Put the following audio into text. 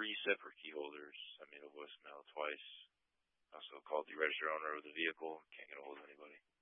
three separate key holders sent me a voicemail twice. Also called the registered owner of the vehicle. Can't get a hold of anybody.